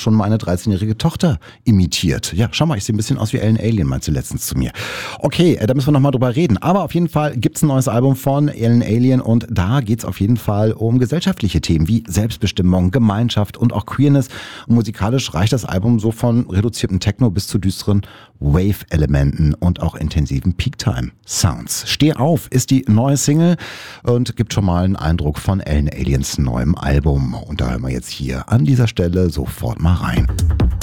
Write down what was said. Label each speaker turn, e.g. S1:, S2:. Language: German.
S1: schon meine 13-jährige Tochter imitiert. Ja, schau mal, ich sehe ein bisschen aus wie Ellen Alien, meinte letztens zu mir. Okay, da müssen wir nochmal drüber reden. Aber auf jeden Fall gibt's ein neues Album von Ellen Alien und da geht's auf jeden Fall um gesellschaftliche Themen wie Selbstbestimmung, Gemeinschaft und auch Queerness. Und musikalisch reicht das Album so von reduziertem Techno bis zu düsteren Wave-Elementen und auch intensiven Peak-Time-Sounds. Steh auf ist die neue Single und gibt schon mal einen Eindruck von Ellen Aliens neuem Album. Und da hören wir jetzt hier an dieser Stelle sofort mal rein.